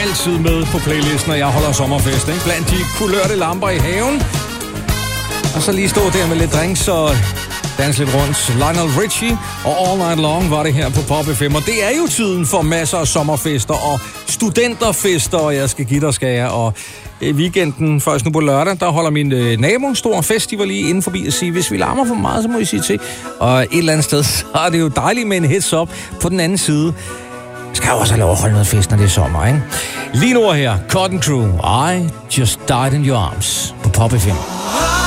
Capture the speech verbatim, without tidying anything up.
altid med på playlisten, når jeg holder sommerfest, ikke? Blandt de kulørte lamper i haven. Og så lige stå der med lidt drinks og danse lidt rundt. Lionel Richie og All Night Long var det her på Pop F M. Og det er jo tiden for masser af sommerfester og studenterfester, og jeg skal give dig, skal jeg. Og i weekenden, først nu på lørdag, der holder min øh, nabo stor festival lige inden forbi og sige, hvis vi larmer for meget, så må I sige til. Og et eller andet sted, så er det jo dejligt med en heads up på den anden side. Skal jo også have lov at holde noget fest, når det er sommer, ikke? Lige nu her, Cotton Crew, I Just Died in Your Arms på Pop F M.